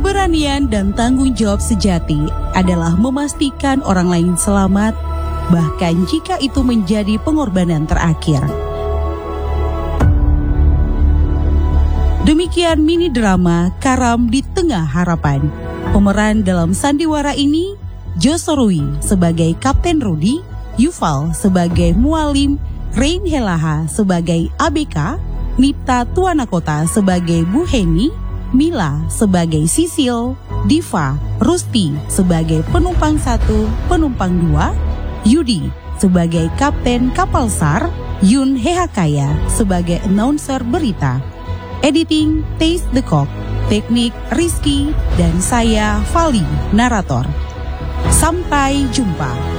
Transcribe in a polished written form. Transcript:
Keberanian dan tanggung jawab sejati adalah memastikan orang lain selamat, bahkan jika itu menjadi pengorbanan terakhir. Demikian mini drama Karam di Tengah Harapan. Pemeran dalam sandiwara ini, Josorui sebagai Kapten Rudi, Yuval sebagai Mualim, Rain Helaha sebagai ABK, Nipta Tuanakota sebagai Bu Heni, Mila sebagai Sisil, Diva Rusti sebagai penumpang 1, penumpang 2, Yudi sebagai Kapten Kapal SAR, Yun Hehakaya sebagai announcer berita. Editing Taste the Cock, teknik Rizky, dan saya Vali, narator. Sampai jumpa.